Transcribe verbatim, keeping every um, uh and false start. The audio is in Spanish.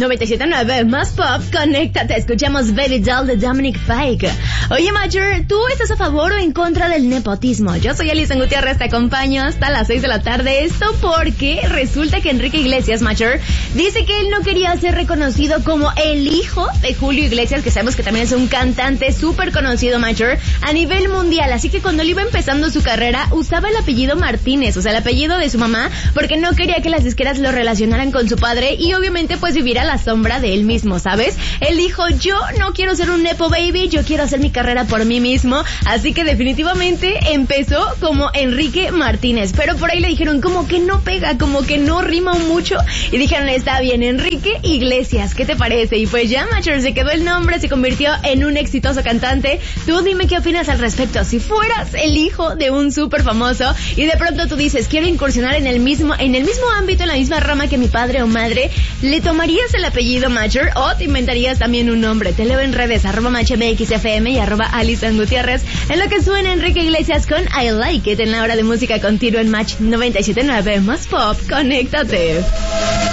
noventa y siete punto nueve más pop, conéctate, escuchamos Baby Doll de Dominic Fike. Oye, Macher, ¿tú estás a favor o en contra del nepotismo? Yo soy Alison Gutiérrez, te acompaño hasta las seis de la tarde. Esto porque resulta que Enrique Iglesias, Macher, dice que él no quería ser reconocido como el hijo de Julio Iglesias, que sabemos que también es un cantante súper conocido, Macher, a nivel mundial. Así que cuando él iba empezando su carrera, usaba el apellido Martínez, o sea, el apellido de su mamá, porque no quería que las disqueras lo relacionaran con su padre y obviamente pues vivir a la sombra de él mismo, ¿sabes? Él dijo, yo no quiero ser un nepo baby, yo quiero hacer mi carrera por mí mismo, así que definitivamente empezó como Enrique Martínez, pero por ahí le dijeron como que no pega, como que no rima mucho, y dijeron, está bien, Enrique Iglesias, ¿qué te parece? Y pues ya, Macher, se quedó el nombre, se convirtió en un exitoso cantante. Tú dime qué opinas al respecto. Si fueras el hijo de un súper famoso y de pronto tú dices, quiero incursionar en el mismo, en el mismo ámbito, en la misma rama que mi padre o madre, ¿le tomarías el apellido Macher o te inventarías también un nombre? Te leo en redes, arroba machmxfm y arroba Alison Gutiérrez, en lo que suena Enrique Iglesias con I Like It en la hora de música continua en Match noventa y siete punto nueve más pop. Conéctate.